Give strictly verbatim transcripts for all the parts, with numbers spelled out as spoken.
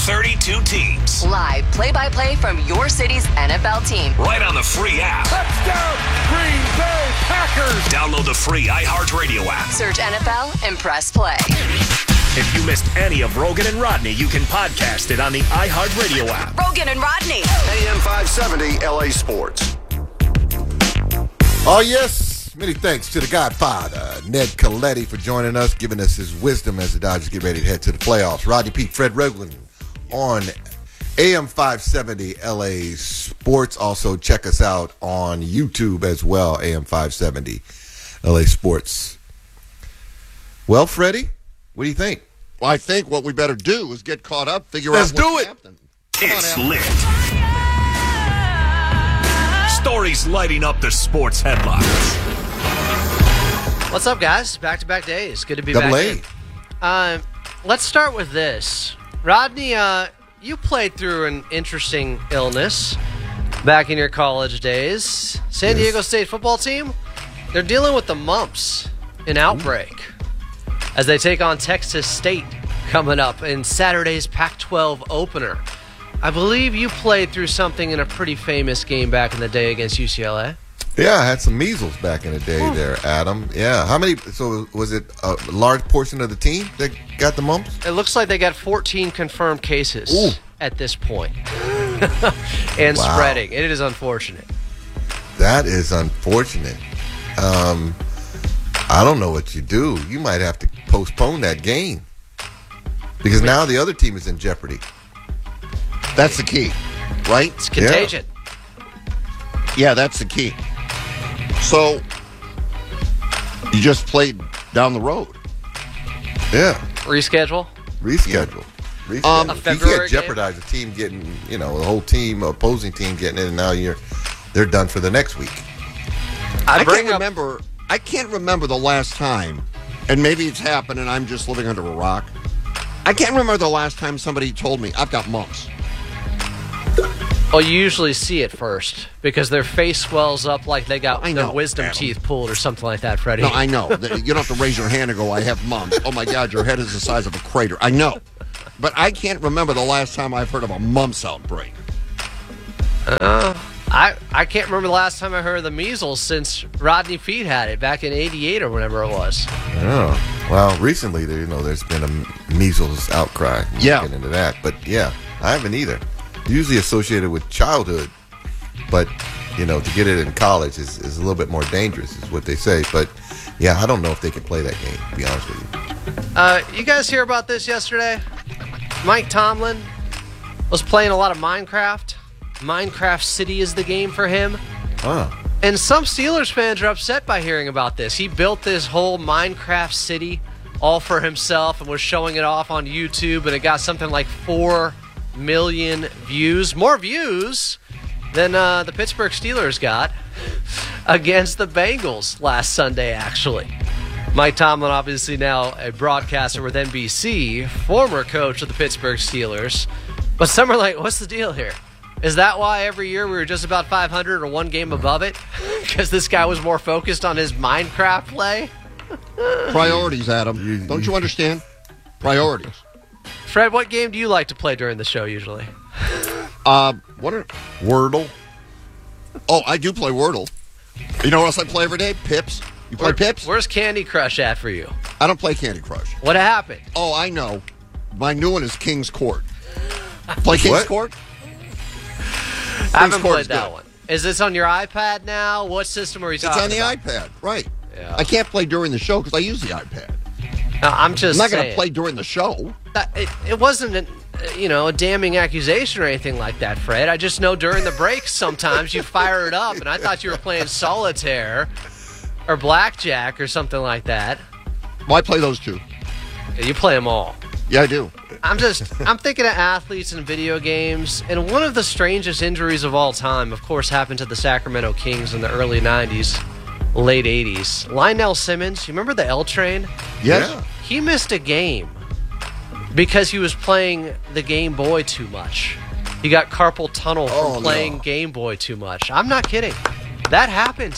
thirty-two teams. Live play-by-play from your city's N F L team. Right on the free app. Touchdown, Green Bay Packers. Download the free iHeartRadio app. Search N F L and press play. If you missed any of Rogan and Rodney, you can podcast it on the iHeartRadio app. Rogan and Rodney. A M five seventy L A Sports. Oh, yes. Many thanks to the Godfather, Ned Coletti, for joining us, giving us his wisdom as the Dodgers get ready to head to the playoffs. Rodney Peete, Fred Rogan on A M five seventy L A Sports. Also, check us out on YouTube as well, A M five seventy L A Sports. Well, Freddie, what do you think? Well, I think what we better do is get caught up, figure Let's out what's do it. happening. It's lit. Stories lighting up the sports headlines. What's up, guys? Back-to-back days. Good to be Double back A. in. Uh, let's start with this. Rodney, uh, you played through an interesting illness back in your college days. San Yes. Diego State football team, they're dealing with the mumps, an outbreak, as they take on Texas State coming up in Saturday's Pac twelve opener. I believe you played through something in a pretty famous game back in the day against U C L A. Yeah, I had some measles back in the day there, Adam. Yeah. How many? So was it a large portion of the team that got the mumps? It looks like they got fourteen confirmed cases Ooh. at this point. and Wow. spreading. It is unfortunate. That is unfortunate. Um, I don't know what you do. You might have to postpone that game because now the other team is in jeopardy. That's the key, right? It's contagion. Yeah, that's the key. So, you just played down the road. Yeah. Reschedule. Reschedule. Reschedule. Um, A you February can't jeopardize the team getting, you know, the whole team, opposing team getting in, and now you're they're done for the next week. I, I bring can't up, remember. I can't remember the last time, and maybe it's happened, and I'm just living under a rock. I can't remember the last time somebody told me I've got mumps. Well, you usually see it first because their face swells up like they got I their know, wisdom Adam. teeth pulled or something like that, Freddie. No, I know. You don't have to raise your hand and go, I have mumps. Oh, my God, your head is the size of a crater. I know. But I can't remember the last time I've heard of a mumps outbreak. Uh, I, I can't remember the last time I heard of the measles since Rodney Peete had it back in eighty-eight or whenever it was. Oh, well, recently, there, you know, there's been a measles outcry. We'll Yeah. get into that, but yeah, I haven't either. Usually associated with childhood, but you know, to get it in college is, is a little bit more dangerous, is what they say. But yeah, I don't know if they can play that game, to be honest with you. Uh, you guys hear about this yesterday? Mike Tomlin was playing a lot of Minecraft. Minecraft City is the game for him. Oh, And some Steelers fans are upset by hearing about this. He built this whole Minecraft City all for himself and was showing it off on YouTube, and it got something like four million views. More views than uh, the Pittsburgh Steelers got against the Bengals last Sunday, actually. Mike Tomlin, obviously now a broadcaster with N B C, former coach of the Pittsburgh Steelers. But some are like, what's the deal here? Is that why every year we were just about five hundred or one game above it? Because this guy was more focused on his Minecraft play? Priorities, Adam. Don't you understand? Priorities. Fred, what game do you like to play during the show usually? Uh, what are... Wordle. Oh, I do play Wordle. You know what else I play every day? Pips. You play Where- Pips? Where's Candy Crush at for you? I don't play Candy Crush. What happened? Oh, I know. My new one is King's Court. Play King's What? Court? I haven't Court played is that good. one. Is this on your iPad now? What system are you It's talking on the about? iPad, right. Yeah. I can't play during the show because I use the iPad. No, I'm just I'm not going saying. to play during the show. That- It, it wasn't, an, uh, you know, a damning accusation or anything like that, Fred. I just know during the breaks sometimes you fire it up, and I thought you were playing solitaire or blackjack or something like that. Well, I play those two. Yeah, you play them all. Yeah, I do. I'm just, I'm thinking of athletes in video games, and one of the strangest injuries of all time, of course, happened to the Sacramento Kings in the early nineties, late eighties. Lionel Simmons, you remember the L Train? Yes. Yeah. He missed a game because he was playing the Game Boy too much. He got carpal tunnel from Oh, playing no. Game Boy too much. I'm not kidding. That happened.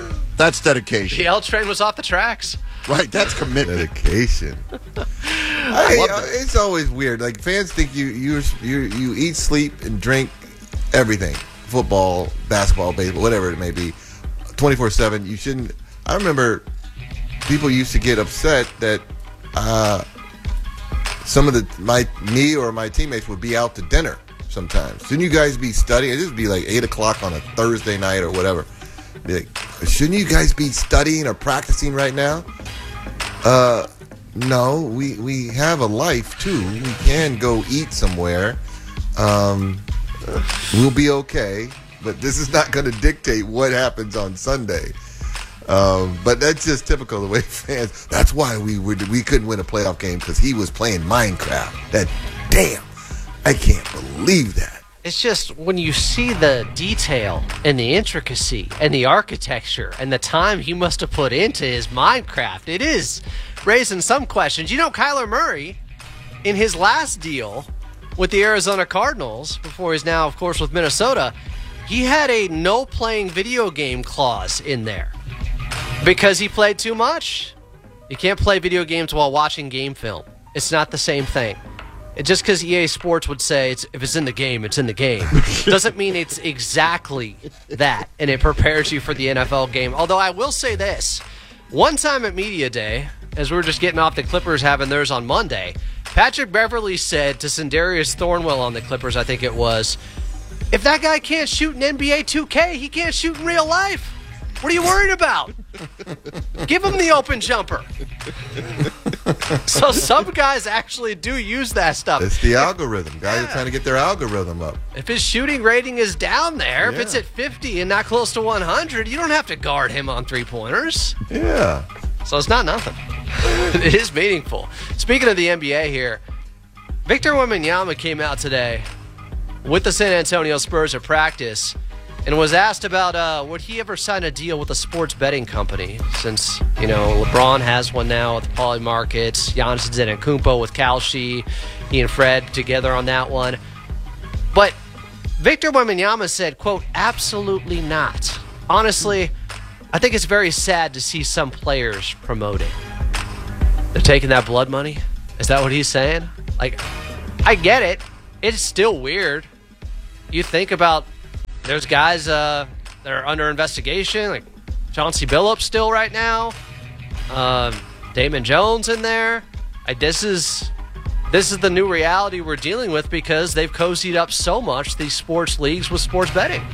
That's dedication. The L Train was off the tracks. Right, that's commitment. Dedication. I love uh, that. it's always weird. Like fans think you you you you eat, sleep, and drink everything. Football, basketball, baseball, whatever it may be, twenty-four seven. You shouldn't. I remember people used to get upset that uh, some of the my me or my teammates would be out to dinner sometimes. Shouldn't you guys be studying? It'd just be like eight o'clock on a Thursday night or whatever. Be like, shouldn't you guys be studying or practicing right now? Uh, no, we we have a life too. We can go eat somewhere. Um, we'll be okay, but this is not going to dictate what happens on Sunday. Um, but that's just typical of the way fans. That's why we were, we couldn't win a playoff game because he was playing Minecraft. That damn, I can't believe that. It's just when you see the detail and the intricacy and the architecture and the time he must have put into his Minecraft, it is raising some questions. You know, Kyler Murray, in his last deal with the Arizona Cardinals, before he's now, of course, with Minnesota, he had a no playing video game clause in there because he played too much. You can't play video games while watching game film. It's not the same thing. It, just because E A Sports would say it's, if it's in the game, it's in the game, doesn't mean it's exactly that, and it prepares you for the N F L game. Although I will say this, one time at Media Day, as we were just getting off the Clippers having theirs on Monday, Patrick Beverley said to Sindarius Thornwell on the Clippers, I think it was, if that guy can't shoot in N B A two K, he can't shoot in real life. What are you worried about? Give him the open jumper. So some guys actually do use that stuff. It's the algorithm. Guys yeah. are trying to get their algorithm up. If his shooting rating is down there, yeah. if it's at fifty and not close to one hundred, you don't have to guard him on three-pointers. Yeah. So it's not nothing. It is meaningful. Speaking of the N B A here, Victor Wembanyama came out today with the San Antonio Spurs at practice and was asked about uh, would he ever sign a deal with a sports betting company, since, you know, LeBron has one now with Poly Markets, Giannis Antetokounmpo with Kalshi, he and Fred together on that one. But Victor Wembanyama said, quote, absolutely not. Honestly, I think it's very sad to see some players promoting. They're taking that blood money? Is that what he's saying? Like, I get it. It's still weird. You think about, there's guys uh, that are under investigation, like Chauncey Billups still right now. Um, Damon Jones in there. I, this is this is the new reality we're dealing with because they've cozied up so much, these sports leagues, with sports betting.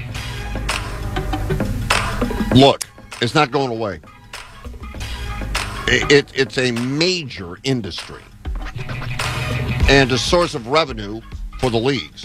Look, it's not going away. It, it, it's a major industry and a source of revenue for the leagues.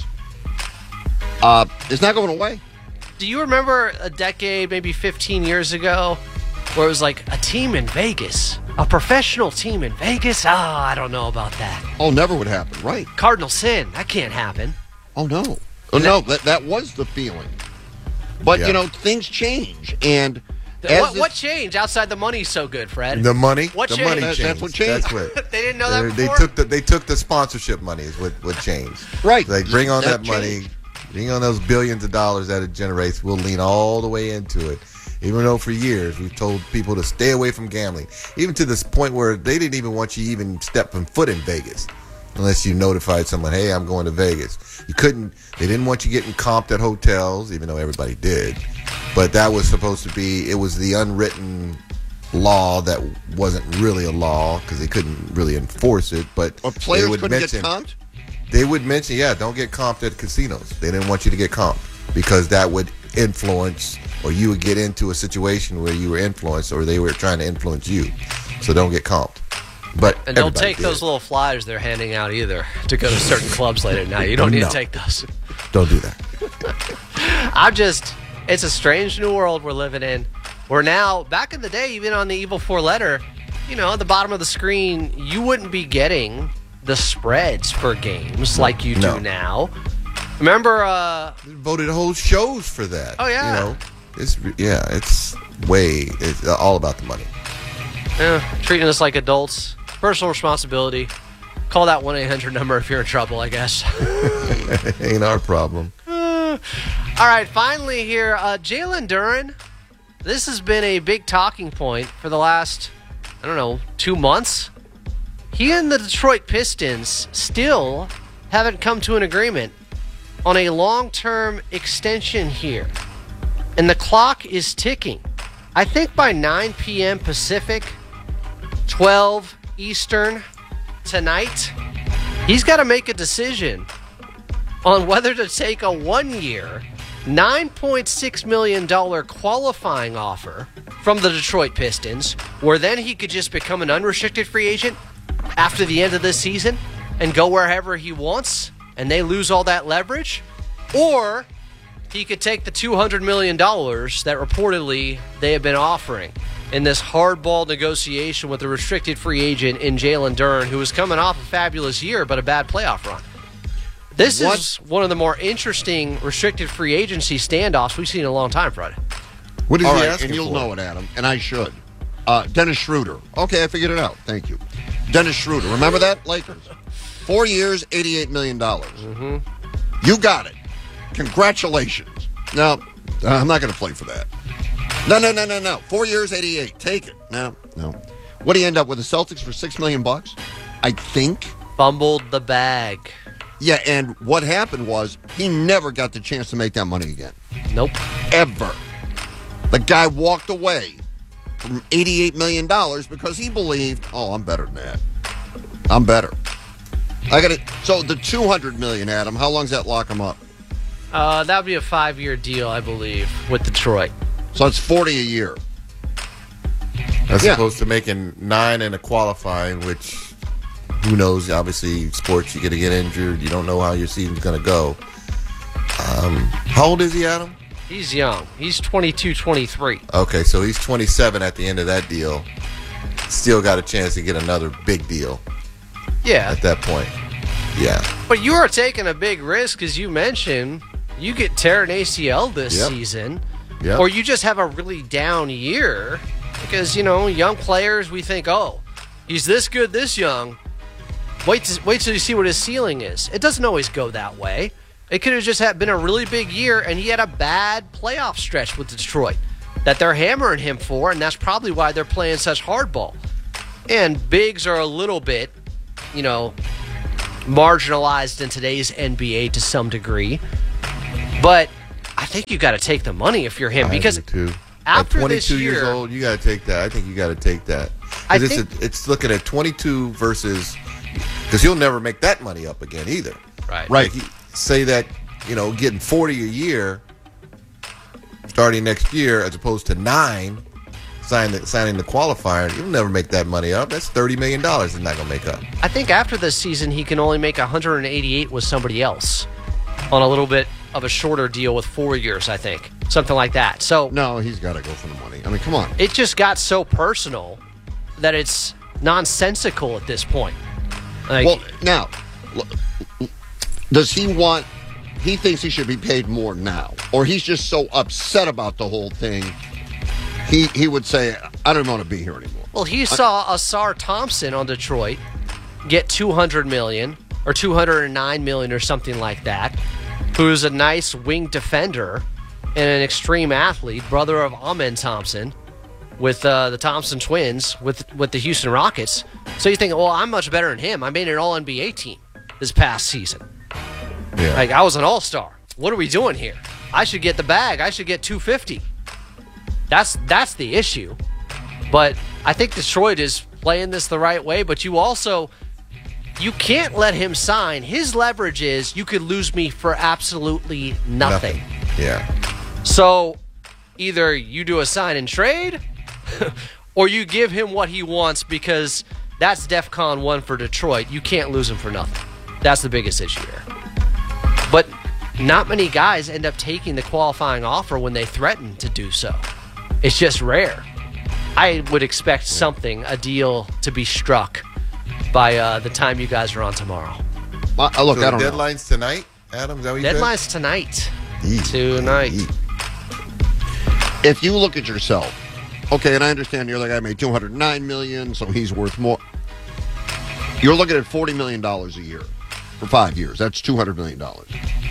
Uh, it's not going away. Do you remember a decade, maybe fifteen years ago, where it was like a team in Vegas, a professional team in Vegas? Ah, oh, I don't know about that. Oh, never would happen, right? Cardinal sin, that can't happen. Oh, no. Oh, no, that, that was the feeling. But, yeah. you know, things change. And what, this, what changed outside the money's so good, Fred? The money? What the changed? money That, changed. that's what changed. That's what. They didn't know that they, before? they took the they took the sponsorship money is what, what changed. Right. Like, bring on that, That money. changed. Bring on those billions of dollars that it generates. We'll lean all the way into it. Even though for years we've told people to stay away from gambling. Even to this point where they didn't even want you even stepping foot in Vegas. Unless you notified someone, hey, I'm going to Vegas. You couldn't, they didn't want you getting comped at hotels, even though everybody did. But that was supposed to be, it was the unwritten law that wasn't really a law because they couldn't really enforce it. But Or players they would couldn't mention, get comped? They would mention, yeah, don't get comped at casinos. They didn't want you to get comped because that would influence, or you would get into a situation where you were influenced or they were trying to influence you. So don't get comped. But and don't everybody take did. those little flyers they're handing out either to go to certain clubs late at night. You don't need No. to take those. Don't do that. I'm just, it's a strange new world we're living in. We're now, back in the day, even on the Evil Four letter, you know, at the bottom of the screen, you wouldn't be getting the spreads for games like you No. do now. Remember, uh, They voted whole shows for that. Oh, yeah. You know, it's, yeah, it's way, it's all about the money. eh, treating us like adults, personal responsibility. Call that one eight hundred number if you're in trouble, I guess. Ain't our problem. Uh, all right, finally here, uh, Jalen Duren. This has been a big talking point for the last, I don't know, two months. he and the Detroit Pistons still haven't come to an agreement on a long-term extension here. And the clock is ticking. I think by nine p.m. Pacific, twelve Eastern tonight, he's got to make a decision on whether to take a one-year, nine point six million dollars qualifying offer from the Detroit Pistons, where then he could just become an unrestricted free agent after the end of this season and go wherever he wants, and they lose all that leverage, or he could take the two hundred million dollars that reportedly they have been offering in this hardball negotiation with a restricted free agent in Jalen Duren, who was coming off a fabulous year but a bad playoff run. This what? is one of the more interesting restricted free agency standoffs we've seen in a long time, Fred. What is All he right, asking and you'll for? know it, Adam, and I should. Uh, Dennis Schroeder. Okay, I figured it out. Thank you. Dennis Schroeder. Remember that, Lakers? Four years, eighty-eight million dollars. Mm-hmm. You got it. Congratulations. No, uh, I'm not going to play for that. No, no, no, no, no. Four years, eighty-eight. Take it. No, no. What do you end up with, the Celtics for six million bucks? I think. Fumbled the bag. Yeah, and what happened was he never got the chance to make that money again. Nope. Ever. The guy walked away from eighty-eight million dollars because he believed, oh, I'm better than that. I'm better. I got it. So the two hundred million dollars, Adam, how long does that lock him up? Uh, that would be a five-year deal, I believe, with Detroit. So it's forty a year. As Yeah. opposed to making nine in a qualifying, which who knows? Obviously, sports, you get to get injured. You don't know how your season's going to go. Um, how old is he, Adam? He's young. He's twenty-two, twenty-three. Okay, so he's twenty-seven at the end of that deal. Still got a chance to get another big deal Yeah. at that point. Yeah. But you are taking a big risk, as you mentioned. You get tear an A C L this Yep. season, Yep. or you just have a really down year because, you know, young players, we think, oh, he's this good this young. Wait, to, wait till you see what his ceiling is. It doesn't always go that way. It could have just had been a really big year, and he had a bad playoff stretch with Detroit that they're hammering him for, and that's probably why they're playing such hardball. And bigs are a little bit, you know, marginalized in today's N B A to some degree. But I think you got to take the money if you're him, I because do too. after At this twenty-two year, years old, you got to take that. I think you got to take that. I Because it's, think- a- it's looking at twenty-two versus, because he'll never make that money up again either. right, Right. Like he, say that, you know, getting forty a year starting next year as opposed to nine signing the, signing the qualifier, you'll never make that money up. That's thirty million dollars he's not going to make up. I think after this season, he can only make one hundred eighty-eight with somebody else on a little bit of a shorter deal with four years, I think. Something like that. So No, he's got to go for the money. I mean, come on. it just got so personal that it's nonsensical at this point. Like, Well, now, l- does he want, he thinks he should be paid more now, or he's just so upset about the whole thing, he he would say, I don't want to be here anymore. well, he saw Asar Thompson on Detroit get two hundred million dollars or two hundred nine million dollars or something like that, who's a nice wing defender and an extreme athlete, brother of Amen Thompson, with uh, the Thompson twins, with with the Houston Rockets. So you think, well, I'm much better than him. I made an all N B A team this past season. Yeah. Like, I was an all-star. What are we doing here? I should get the bag. I should get two hundred fifty. That's that's the issue. But I think Detroit is playing this the right way, but you also, you can't let him sign. His leverage is you could lose me for absolutely nothing. Yeah. So either you do a sign and trade or you give him what he wants, because that's DEFCON one for Detroit. You can't lose him for nothing. That's the biggest issue here. But not many guys end up taking the qualifying offer when they threaten to do so. It's just rare. I would expect something, a deal, to be struck by uh, the time you guys are on tomorrow. Uh, uh, look, So I the don't know. deadline's tonight, Adam? Is that what you Deadline's tonight. said? Tonight. Eat. If you look at yourself, okay, and I understand the other guy made two hundred nine million dollars, so he's worth more. You're looking at forty million dollars a year for five years. That's two hundred million dollars.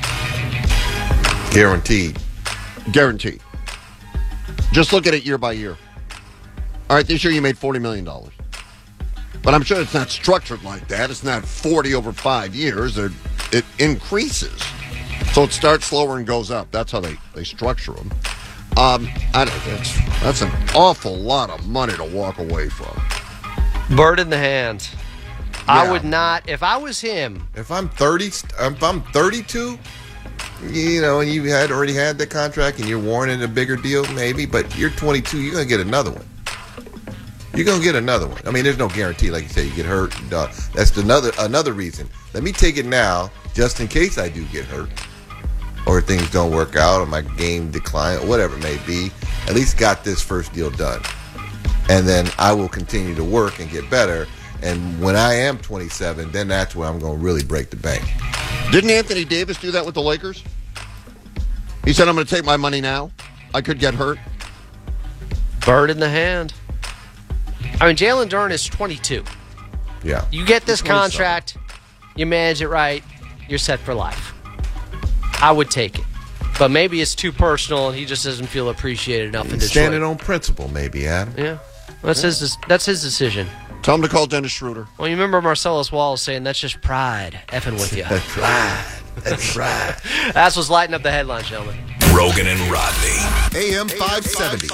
Guaranteed. Guaranteed. Just look at it year by year. All right, this year you made forty million dollars. But I'm sure it's not structured like that. It's not forty over five years. It, it increases. So it starts slower and goes up. That's how they, they structure them. Um, I don't, that's, that's an awful lot of money to walk away from. Bird in the hand. I Yeah. would not, if I was him. If I'm thirty, if I'm thirty-two, you know, and you had already had the contract and you're warranted a bigger deal, maybe. But you're twenty-two, you're gonna get another one. You're gonna get another one. I mean, there's no guarantee, like you say, you get hurt. Uh, that's another another reason. Let me take it now, just in case I do get hurt, or things don't work out, or my game decline, or whatever it may be. At least got this first deal done, and then I will continue to work and get better. And when I am twenty-seven, then that's when I'm going to really break the bank. Didn't Anthony Davis do that with the Lakers? He said, I'm going to take my money now. I could get hurt. Bird in the hand. I mean, Jalen Duren is twenty-two. Yeah. You get this He's twenty-seven. contract, you manage it right, you're set for life. I would take it. But maybe it's too personal and he just doesn't feel appreciated enough in Detroit. Standing on principle, maybe, Adam. Yeah. That's his that's his decision. Tell him to call Dennis Schroeder. Well, you remember Marcellus Wallace saying that's just pride effing with you. That's right. That's right. That's what's lighting up the headlines, gentlemen. Rogan and Rodney. A M five seventy.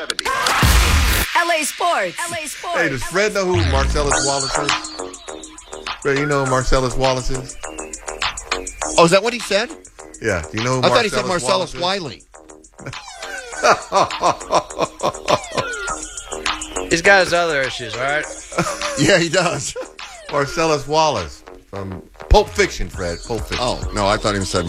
L A Sports. L A Sports. Hey, does Fred know who Marcellus Wallace is? Fred, you know who Marcellus Wallace is? Oh, is that what he said? Yeah. Do you know who I Marcellus thought he said Marcellus Wallace Wiley. He's got his other issues, all right? Yeah, he does. Marcellus Wallace from Pulp Fiction, Fred. Pulp Fiction. Oh, no, I thought he said